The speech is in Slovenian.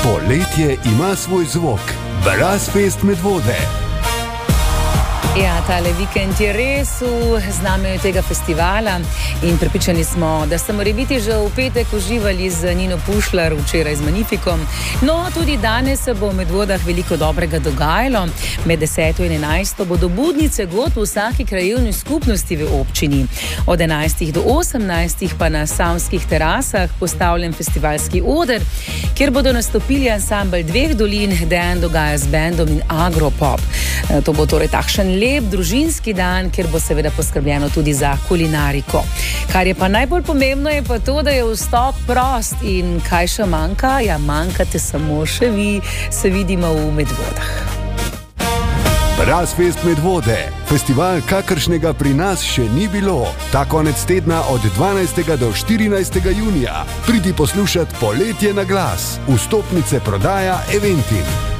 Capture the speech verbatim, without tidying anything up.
Poletje ima svoj zvok. Brasfest Medvode. Ja, tale vikend je res v znamenju tega festivala in prepričani smo, da ste morebiti že v petek uživali z Nino Pušlar, včeraj z Magnifikom. No, tudi danes se bo v Medvodah veliko dobrega dogajalo. Med deseto in enajsto bodo budnice god v vsaki krajevni skupnosti v občini. Od enajstih do osemnajstih pa na samskih terasah postavljen festivalski oder, kjer bodo nastopili ansambel Dveh dolin, Dejan dogaja z bendom in Agropop. To bo torej takšen lep družinski dan, kjer bo seveda poskrbljeno tudi za kulinariko. Kar je pa najbolj pomembno, je pa to, da je vstop prost. In kaj še manjka? Ja, manjkate samo še vi. Se vidimo v Medvodah. Brasfest Medvode. Festival, kakršnega pri nas še ni bilo. Ta konec tedna od dvanajstega do štirinajstega junija. Pridi poslušat Poletje na glas. Vstopnice prodaja Eventim.